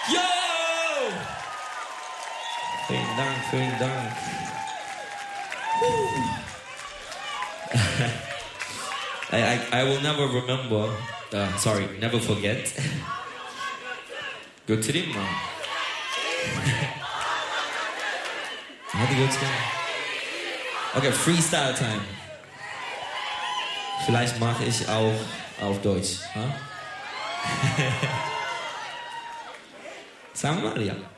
Yo! Vielen Dank, vielen Dank. I will never remember, never forget. Good to them, man. How do you go to Okay, Freestyle Time. Vielleicht mache ich auch auf Deutsch. Huh? Sagen wir mal, ja.